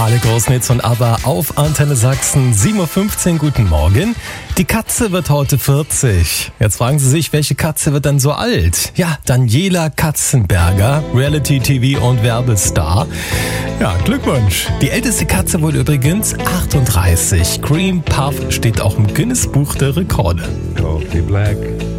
Alec Großnitz und ABBA auf Antenne Sachsen, 7.15 Uhr, guten Morgen. Die Katze wird heute 40. Jetzt fragen Sie sich, welche Katze wird denn so alt? Ja, Daniela Katzenberger, Reality-TV und Werbestar. Ja, Glückwunsch. Die älteste Katze wurde übrigens 38. Cream Puff steht auch im Guinness Buch der Rekorde. Coffee black.